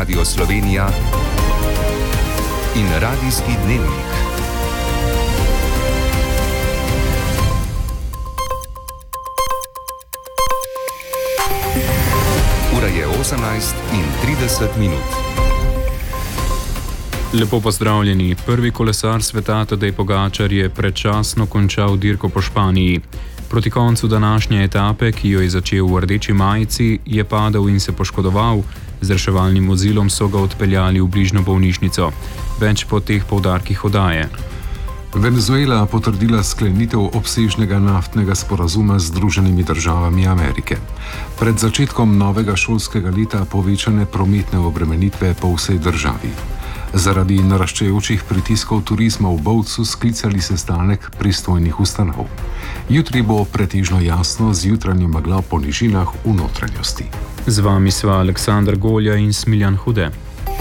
Radio Slovenija in Radijski dnevnik. Ura je 18:30. Lepo pozdravljeni. Prvi kolesar sveta Tadej Pogačar je predčasno končal dirko po Španiji. Proti koncu današnje etape, ki jo je začel v rdeči majici, je padel in se poškodoval. Z reševalnim vozilom so ga odpeljali v bližnjo bolnišnico. Več po teh poudarkih oddaje. Venezuela potrdila sklenitev obsežnega naftnega sporazuma z Združenimi državami Amerike. Pred začetkom novega šolskega leta povečane prometne obremenitve po vsej državi. Zaradi naraščajočih pritiskov turizma v Bovcu sklicali sestanek pristojnih ustanov. Jutri bo pretežno jasno z jutranjo meglo po nižinah v notranjosti. Z vami sva Aleksandar Golja in Smiljan Hude.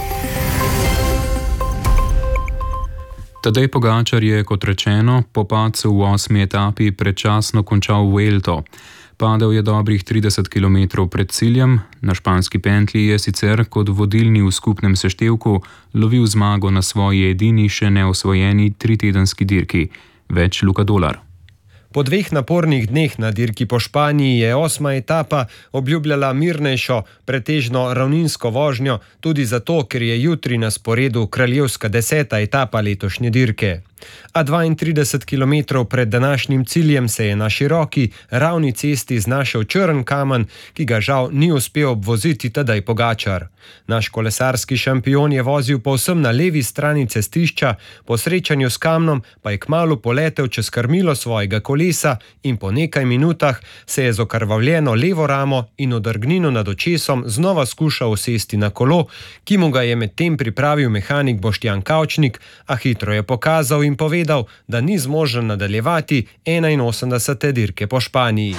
Tadej Pogačar je, kot rečeno, po padcu v 8. etapi predčasno končal Vuelto. Padel je dobrih 30 km pred ciljem, na španski pentlji je sicer kot vodilni v skupnem seštevku lovil zmago na svoji edini še neosvojeni 3-tedenski dirki. Več Luka Dolar. Po dveh napornih dneh na dirki po Španiji je 8. etapa obljubljala mirnejšo, pretežno ravninsko vožnjo, tudi zato, ker je jutri na sporedu kraljevska 10. etapa letošnje dirke. A 32 km pred današnjim ciljem se je na široki, ravni cesti znašel črn kamen, ki ga žal ni uspel obvoziti Tadej Pogačar. Naš kolesarski šampion je vozil povsem na levi strani cestišča, po srečanju s kamnom pa je kmalu poletel čez krmilo svojega kolesa in po nekaj minutah se je z okrvavljeno levo ramo in odrgnino nad očesom znova skušal usesti na kolo, ki mu ga je medtem pripravil mehanik Boštjan Kavčnik, a hitro je pokazal in povedal, da ni zmožen nadaljevati 81. dirke po Španiji.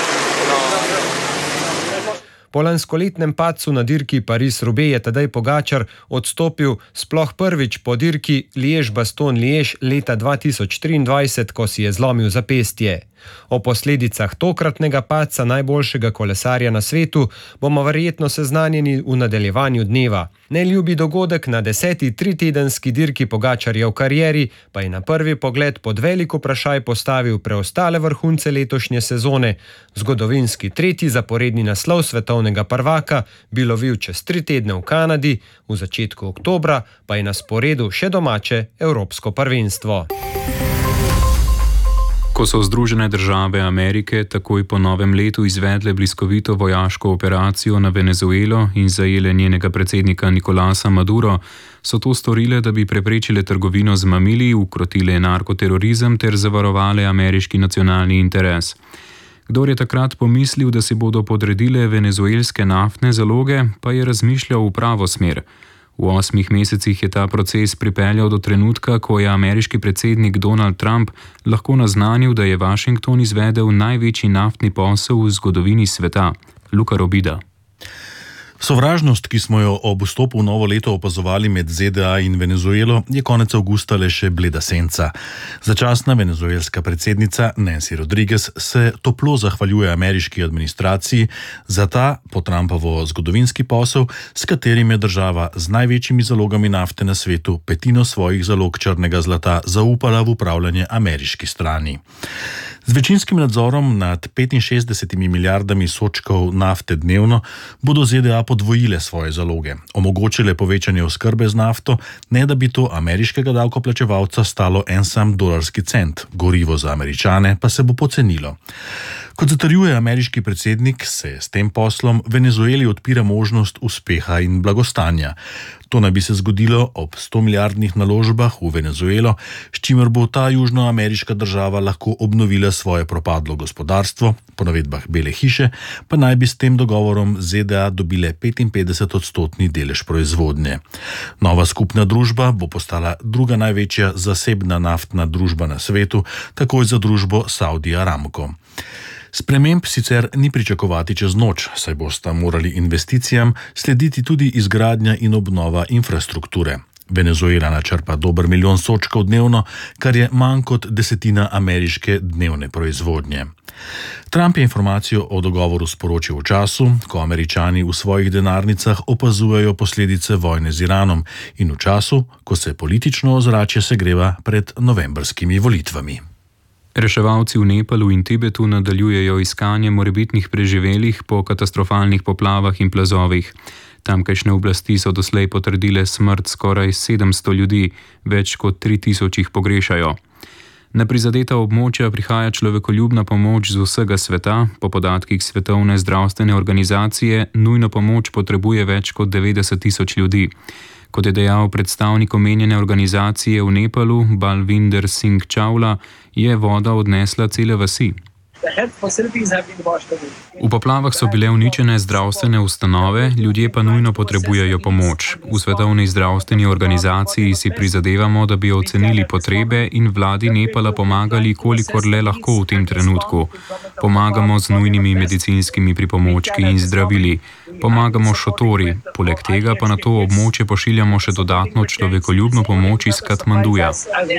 Po lanskoletnem padcu na dirki Paris-Roubaix je Tadej Pogačar odstopil sploh prvič po dirki Liège-Bastogne-Liège leta 2023, ko si je zlomil zapestje. O posledicah tokratnega padca najboljšega kolesarja na svetu bomo verjetno seznanjeni v nadaljevanju dneva. Neljubi dogodek na 10. 3-tedenski dirki Pogačarja v karieri pa je na prvi pogled pod velik vprašaj postavil preostale vrhunce letošnje sezone. Zgodovinski 3. zaporedni naslov svetovnega prvaka bi lovil čez 3 tedne v Kanadi, v začetku oktobra pa je na sporedu še domače evropsko prvenstvo. Ko so Združene države Amerike takoj po novem letu izvedle bliskovito vojaško operacijo na Venezuelo in zajele njenega predsednika Nicolasa Maduro, so to storile, da bi preprečile trgovino z mamili, ukrotile narkoterorizem ter zavarovale ameriški nacionalni interes. Kdor je takrat pomislil, da si bodo podredile venezuelske naftne zaloge, pa je razmišljal v pravo smer. V 8 mesecih je ta proces pripeljal do trenutka, ko je ameriški predsednik Donald Trump lahko naznanil, da je Washington izvedel največji naftni posel v zgodovini sveta. Luka Robida. Sovražnost, ki smo jo ob vstopu v novo leto opazovali med ZDA in Venezuelo, je konec avgusta le še bleda senca. Začasna venezuelska predsednica Nancy Rodriguez se toplo zahvaljuje ameriški administraciji za ta, po Trumpovo, zgodovinski posel, s katerim je država z največjimi zalogami nafte na svetu petino svojih zalog črnega zlata zaupala v upravljanje ameriški strani. Z večinskim nadzorom nad 65 milijardami sodčkov nafte dnevno bodo ZDA podvojile svoje zaloge, omogočile povečanje oskrbe z nafto, ne da bi to ameriškega davkoplačevalca stalo en sam dolarski cent, gorivo za Američane pa se bo pocenilo. Kot zatrjuje ameriški predsednik, se s tem poslom Venezueli odpira možnost uspeha in blagostanja. To naj bi se zgodilo ob 100 milijardnih naložbah v Venezuelo, s čimer bo ta južnoameriška država lahko obnovila svoje propadlo gospodarstvo, po navedbah Bele hiše, pa naj bi s tem dogovorom ZDA dobile 55% delež proizvodnje. Nova skupna družba bo postala druga največja zasebna naftna družba na svetu, takoj za družbo Saudi Aramco. Sprememb sicer ni pričakovati čez noč, saj bosta morali investicijam slediti tudi izgradnja in obnova infrastrukture. Venezuela načrpa dober milijon sodčkov dnevno, kar je manj kot 1/10 ameriške dnevne proizvodnje. Trump je informacijo o dogovoru sporočil v času, ko Američani v svojih denarnicah opazujejo posledice vojne z Iranom in v času, ko se politično ozračje segreva pred novembrskimi volitvami. Reševalci v Nepalu in Tibetu nadaljujejo iskanje morebitnih preživelih po katastrofalnih poplavah in plazovih. Tamkajšnje oblasti so doslej potrdile smrt skoraj 700 ljudi, več kot 3000 jih pogrešajo. Na prizadeta območja prihaja človekoljubna pomoč z vsega sveta. Po podatkih Svetovne zdravstvene organizacije nujno pomoč potrebuje več kot 90 000 ljudi. Kot je dejal predstavnik omenjene organizacije v Nepalu, Balvinder Singh Chawla, je voda odnesla cele vasi. V poplavah so bile uničene zdravstvene ustanove, ljudje pa nujno potrebujejo pomoč. V Svetovni zdravstveni organizaciji si prizadevamo, da bi ocenili potrebe in vladi Nepala pomagali, kolikor le lahko v tem trenutku. Pomagamo z nujnimi medicinskimi pripomočki in zdravili. Pomagamo šotori, poleg tega pa na to območje pošiljamo še dodatno človekoljubno pomoč iz Katmanduja.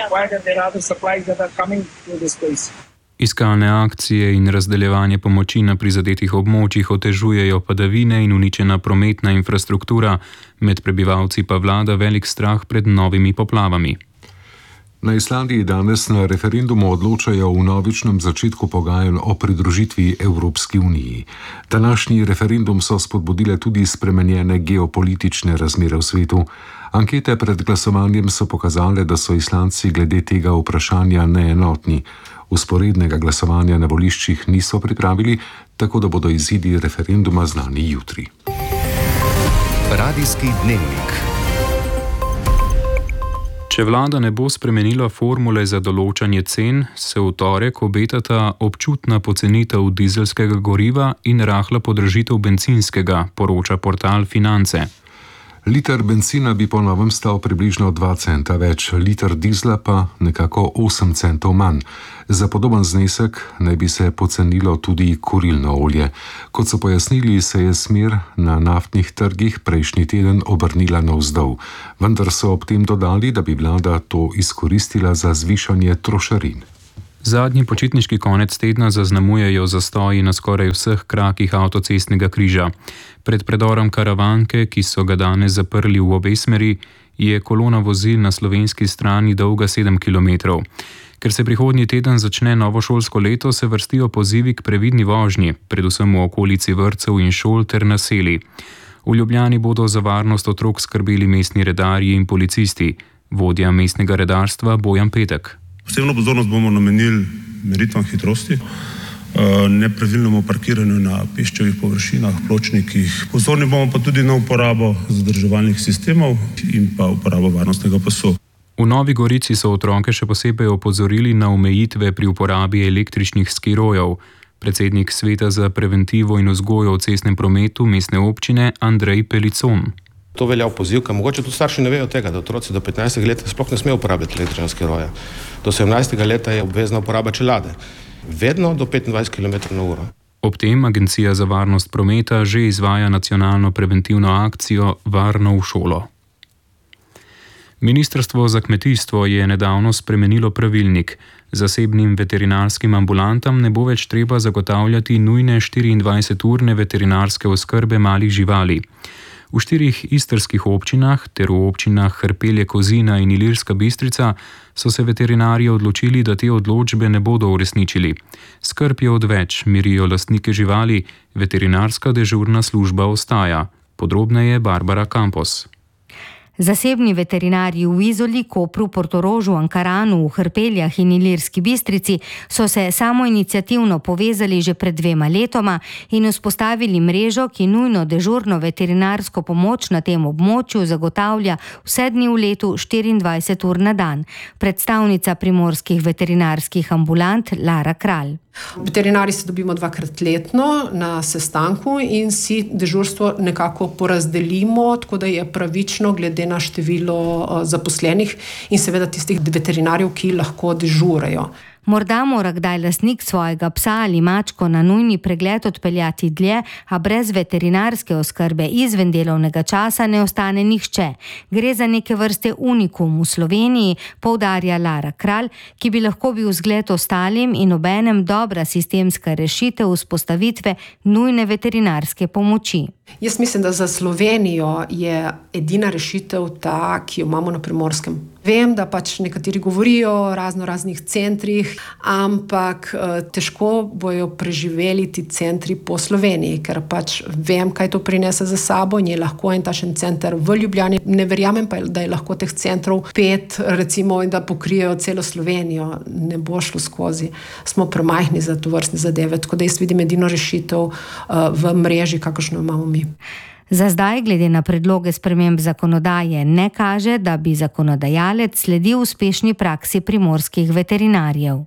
Iskalne akcije in razdeljevanje pomoči na prizadetih območjih otežujejo padavine in uničena prometna infrastruktura, med prebivalci pa vlada velik strah pred novimi poplavami. Na Islandiji danes na referendumu odločajo o vnovičnem začetku pogajanj o pridružitvi Evropski uniji. Današnji referendum so spodbudile tudi spremenjene geopolitične razmere v svetu. Ankete pred glasovanjem so pokazale, da so Islandci glede tega vprašanja neenotni. Vzporednega glasovanja na voliščih niso pripravili, tako da bodo izidi referenduma znani jutri. Radijski dnevnik. Če vlada ne bo spremenila formule za določanje cen, se v torek obetata občutna pocenitev dizelskega goriva in rahla podražitev bencinskega, poroča portal Finance. Liter bencina bi po novem stal približno 2 centa več, liter dizla pa nekako 8 centov manj. Za podoben znesek naj bi se pocenilo tudi kurilno olje. Kot so pojasnili, se je smer na naftnih trgih prejšnji teden obrnila navzdol, vendar so ob tem dodali, da bi vlada to izkoristila za zvišanje trošarin. Zadnji počitniški konec tedna zaznamujejo zastoji na skoraj vseh krakih avtocestnega križa. Pred predorom Karavanke, ki so ga danes zaprli v obe smeri, je kolona vozil na slovenski strani dolga 7 km. Ker se prihodnji teden začne novo šolsko leto, se vrstijo pozivi k previdni vožnji, predvsem v okolici vrtcev in šol ter naselij. V Ljubljani bodo za varnost otrok skrbeli mestni redarji in policisti. Vodja mestnega redarstva Bojan Petek. Posebno pozornost bomo namenili meritvam hitrosti, nepravilnemu parkiranju na peščevih površinah, pločnikih. Pozorni bomo pa tudi na uporabo zadrževalnih sistemov in pa uporabo varnostnega pasu. V Novi Gorici so otroke še posebej opozorili na omejitve pri uporabi električnih skirojev. Predsednik Sveta za preventivo in vzgojo v cestnem prometu mestne občine Andrej Pelicon. To velja v poziv, ker mogoče tudi starši ne vejo tega, da otroci do 15 let sploh ne smejo uporabljati električnega skiroja. Do 17. leta je obvezna uporaba čelade. Vedno do 25 km/h. Ob tem Agencija za varnost prometa že izvaja nacionalno preventivno akcijo Varno v šolo. Ministrstvo za kmetijstvo je nedavno spremenilo pravilnik. Zasebnim veterinarskim ambulantam ne bo več treba zagotavljati nujne 24-urne veterinarske oskrbe malih živali. V 4 istrskih občinah ter v občinah Hrpelje, Kozina in Ilirska Bistrica so se veterinarji odločili, da te odločbe ne bodo uresničili. Skrb je odveč, mirijo lastnike živali, veterinarska dežurna služba ostaja. Podrobneje Barbara Campos. Zasebni veterinarji v Izoli, Kopru, Portorožu, Ankaranu, v Hrpeljah in Ilirski Bistrici so se samoiniciativno povezali že pred 2 letoma in vzpostavili mrežo, ki nujno dežurno veterinarsko pomoč na tem območju zagotavlja vse dni v letu 24 ur na dan. Predstavnica primorskih veterinarskih ambulant Lara Kralj. Veterinari se dobimo 2-krat letno na sestanku in si dežurstvo nekako porazdelimo, tako da je pravično glede na število zaposlenih in seveda tistih veterinarjev, ki lahko dežurajo. Morda mora kdaj lastnik svojega psa ali mačko na nujni pregled odpeljati dlje, a brez veterinarske oskrbe izven delovnega časa ne ostane nihče. Gre za neke vrste unikum v Sloveniji, poudarja Lara Kralj, ki bi lahko bil zgled ostalim in obenem dobra sistemska rešitev vzpostavitve nujne veterinarske pomoči. Jaz mislim, da za Slovenijo je edina rešitev ta, ki jo imamo na Primorskem. Vem, da pač nekateri govorijo o raznih centrih, ampak težko bojo preživeli ti centri po Sloveniji, ker pač vem, kaj to prinese za sabo in je lahko en takšen center v Ljubljani. Ne verjamem pa, da je lahko teh centrov 5, recimo, in da pokrijejo celo Slovenijo. Ne bo šlo skozi. Smo premajhni za tovrstne zadeve, tako da jaz vidim edino rešitev v mreži, kakršno imamo mi. Za zdaj, glede na predloge sprememb zakonodaje, ne kaže, da bi zakonodajalec sledil uspešni praksi primorskih veterinarjev.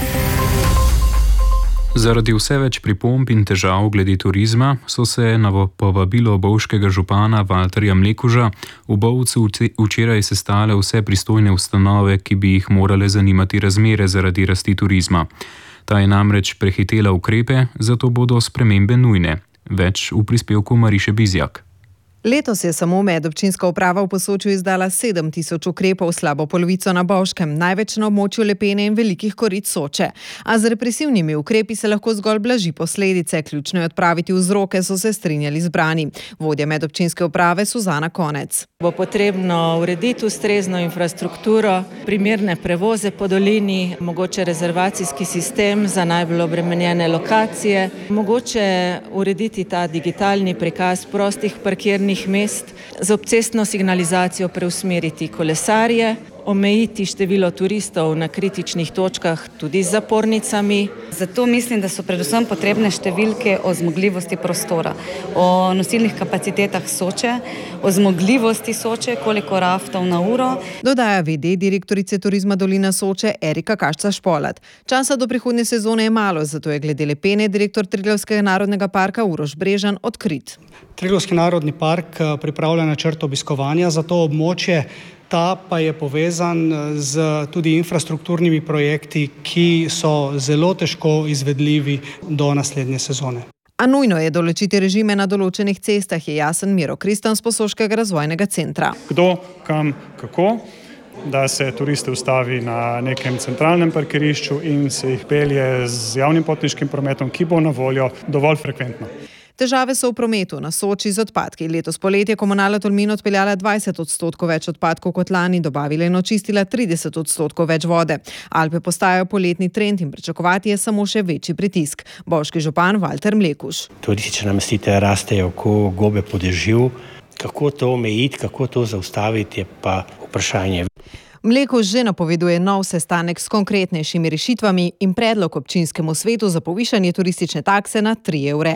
Zaradi vse več pripomb in težav glede turizma so se na povabilo bovškega župana Valterja Mlekuža v Bovcu včeraj sestale vse pristojne ustanove, ki bi jih morale zanimati razmere zaradi rasti turizma. Ta je namreč prehitela ukrepe, zato bodo spremembe nujne. Več v prispevku Mariše Bizjak. Letos je samo medobčinska uprava v Posočju izdala 7000 ukrepov, slabo polovico na Bovškem, največ na območju Lepene in Velikih Koric Soče. A z represivnimi ukrepi se lahko zgolj blaži posledice, ključno je odpraviti vzroke, so se strinjali zbrani. Vodja medobčinske uprave Suzana Konec. Bo potrebno urediti ustrezno infrastrukturo, primerne prevoze po dolini, mogoče rezervacijski sistem za najbolj obremenjene lokacije, mogoče urediti ta digitalni prikaz prostih parkirnih mest, z obcestno signalizacijo preusmeriti kolesarje, omejiti število turistov na kritičnih točkah tudi z zapornicami. Zato mislim, da so predvsem potrebne številke o zmogljivosti prostora, o nosilnih kapacitetah Soče, o zmogljivosti Soče, koliko raftov na uro. Dodaja v.d. direktorice Turizma Dolina Soče Erika Kašca-Špolat. Časa do prihodnje sezone je malo, zato je glede Lepene direktor Triglavskega narodnega parka Uroš Brežan odkrit. Triglavski narodni park pripravlja načrt obiskovanja za to območje. Ta pa je povezan z tudi infrastrukturnimi projekti, ki so zelo težko izvedljivi do naslednje sezone. A nujno je določiti režime na določenih cestah, je jasen Miro Kristan z Posoškega razvojnega centra. Kdo, kam, kako, da se turiste ustavi na nekem centralnem parkirišču in se jih pelje z javnim potniškim prometom, ki bo na voljo dovolj frekventno. Težave so v prometu na Soči z odpadki. Letos poletje Komunala Tolmin odpeljala 20% več odpadkov kot lani, dobavila in očistila 30% več vode. Alpe postajajo poletni trend in pričakovati je samo še večji pritisk. Bovški župan Valter Mlekuž. Turistične namestitve rastejo kot gobe po dežju. Kako to omejiti, kako to zaustaviti, je pa vprašanje. Mlekuž že napoveduje nov sestanek s konkretnejšimi rešitvami in predlog občinskemu svetu za povišanje turistične takse na 3 evre.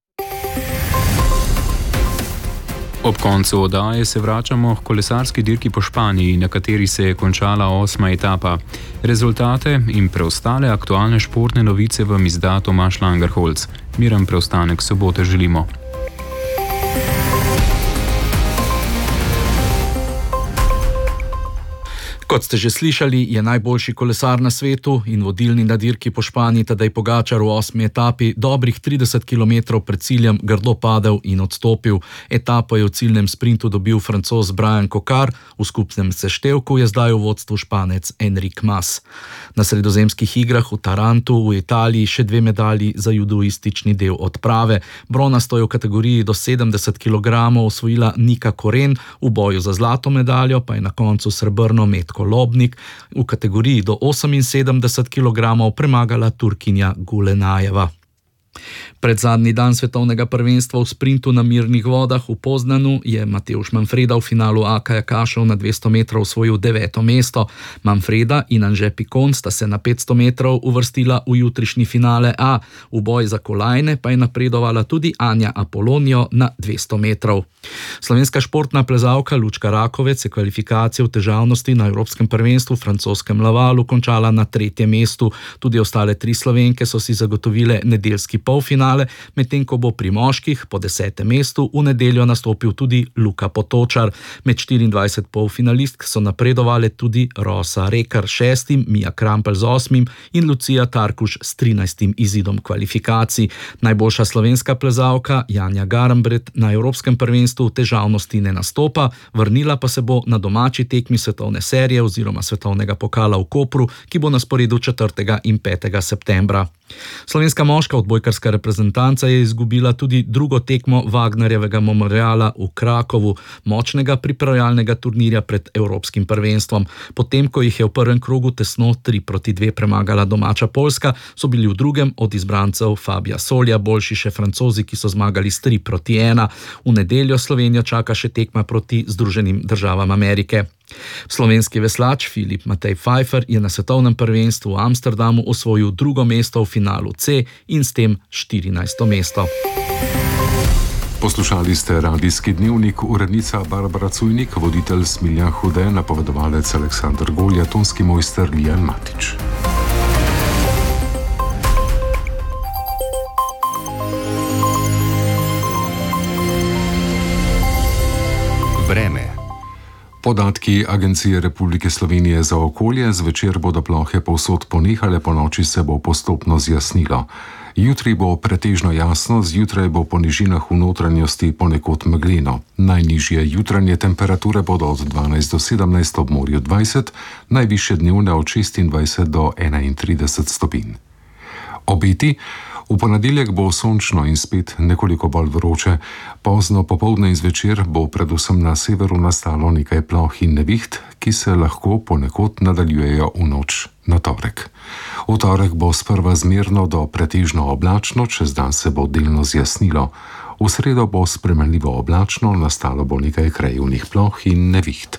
Ob koncu oddaje se vračamo k kolesarski dirki po Španiji, na kateri se je končala 8. etapa. Rezultate in preostale aktualne športne novice vam izda Tomaž Langerholz. Miren preostanek sobote želimo. Kot ste že slišali, je najboljši kolesar na svetu in vodilni na dirki po Španiji Tadej Pogačar v 8. etapi dobrih 30 km pred ciljem grdo padel in odstopil. Etapo je v ciljnem sprintu dobil Francoz Brian Cocard, v skupnem seštevku je zdaj v vodstvu Španec Enric Mas. Na sredozemskih igrah v Tarantu v Italiji še 2 medalji za judoistični del odprave. Bronasto je v kategoriji do 70 kg osvojila Nika Koren, v boju za zlato medaljo pa je na koncu srebrno Metko Lobnik v kategoriji do 78 kg premagala Turkinja Gulenajeva. Predzadnji dan svetovnega prvenstva v sprintu na mirnih vodah v Poznanu je Mateusz Manfreda v finalu AKJ Kašev na 200 metrov osvojil 9. mesto. Manfreda in Anže Pikon sta se na 500 metrov uvrstila v jutrišnji finale A. V boj za kolajne pa je napredovala tudi Anja Apolonio na 200 metrov. Slovenska športna plezalka Lučka Rakovec je kvalifikacijo v težavnosti na Evropskem prvenstvu v francoskem Lavalu končala na 3. mestu. Tudi ostale 3 Slovenke so si zagotovile nedeljski polfinale, medtem ko bo pri moških po 10. mestu v nedeljo nastopil tudi Luka Potočar. Med 24 polfinalistk so napredovale tudi Rosa Rekar 6., Mija Krampelj z 8. in Lucija Tarkuš s 13. izidom kvalifikacij. Najboljša slovenska plezalka Janja Garnbret na Evropskem prvenstvu v težavnosti ne nastopa, vrnila pa se bo na domači tekmi svetovne serije oziroma svetovnega pokala v Kopru, ki bo na sporedu 4. in 5. septembra. Slovenska moška odbojkarska reprezentanca je izgubila tudi drugo tekmo Wagnerjevega memoriala v Krakovu, močnega pripravljalnega turnirja pred Evropskim prvenstvom. Potem, ko jih je v prvem krogu tesno 3-2 premagala domača Poljska, so bili v drugem od izbrancev Fabija Solja boljši še Francozi, ki so zmagali s 3-1. V nedeljo Slovenijo čaka še tekma proti Združenim državam Amerike. Slovenski veslač Filip Matej Pfeiffer je na svetovnem prvenstvu v Amsterdamu osvojil drugo mesto v finalu C in s tem 14. mesto. Poslušali ste radijski dnevnik, urednica Barbara Cujnik, voditelj Smiljan Hude, napovedovalec Aleksandar Golja, tonski mojster Lijan Matič. Vreme. Podatki Agencije Republike Slovenije za okolje: zvečer bodo plohe povsod ponehale, ponoči se bo postopno zjasnilo. Jutri bo pretežno jasno, zjutraj bo po nižinah v notranjosti ponekod megleno. Najnižje jutranje temperature bodo od 12 do 17, ob morju 20, najvišje dnevne od 26 do 31 stopinj. Obeti: v ponedeljek bo sončno in spet nekoliko bolj vroče. Pozno popoldne in zvečer bo predvsem na severu nastalo nekaj ploh in neviht, ki se lahko ponekod nadaljujejo v noč na torek. V torek bo sprva zmerno do pretežno oblačno, čez dan se bo delno zjasnilo. V sredo bo spremenljivo oblačno, nastalo bo nekaj krajevnih ploh in neviht.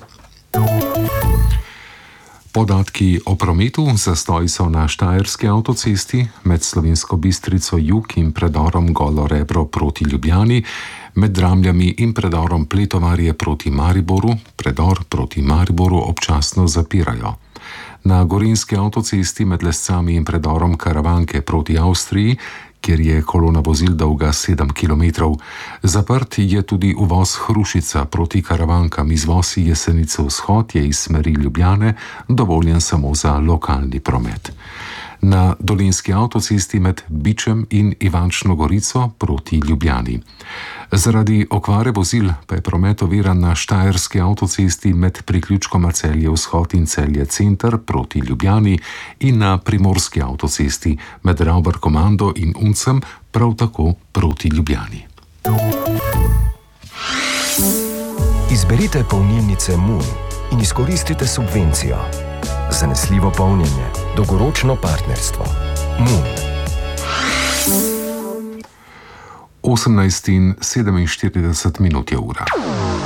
Podatki o prometu: zastoji so na Štajerski avtocesti med Slovensko Bistrico jug in predorom Golo Rebro proti Ljubljani, med Dramljami in predorom Pletovarje proti Mariboru, predor proti Mariboru občasno zapirajo. Na Gorenjski avtocesti med Lescami in predorom Karavanke proti Avstriji, kjer je kolona vozil dolga 7 km. Zaprt je tudi uvoz Hrušica proti Karavankam, izvoz Jesenice vzhod je iz smeri Ljubljane dovoljen samo za lokalni promet. Na Dolenjski avtocesti med Bičem in Ivančno Gorico proti Ljubljani. Zaradi okvare vozil pa je promet oviran na Štajerski avtocesti med priključkoma Celje vzhod in Celje center proti Ljubljani in na Primorski avtocesti med Ravbar-Komando in Uncem prav tako proti Ljubljani. Izberite polnilnice Moon in izkoristite subvencijo. Zanesljivo polnjenje, dolgoročno partnerstvo. Moon. 18:47 je ura.